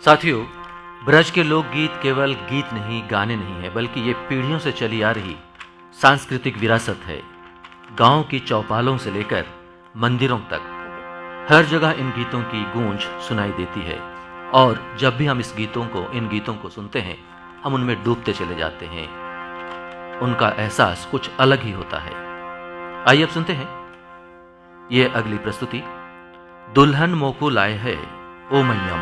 साथियों, ब्रज के लोकगीत केवल गीत नहीं, गाने नहीं है, बल्कि ये पीढ़ियों से चली आ रही सांस्कृतिक विरासत है। गांव की चौपालों से लेकर मंदिरों तक हर जगह इन गीतों की गूंज सुनाई देती है और जब भी हम इन गीतों को सुनते हैं, हम उनमें डूबते चले जाते हैं। उनका एहसास कुछ अलग ही होता है। आइए अब सुनते हैं ये अगली प्रस्तुति, दुल्हन मोकू लाए है ओ मैया